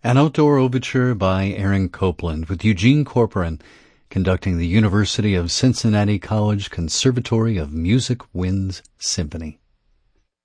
An outdoor overture by Aaron Copland with Eugene Corporan conducting the University of Cincinnati College Conservatory of Music Winds Symphony.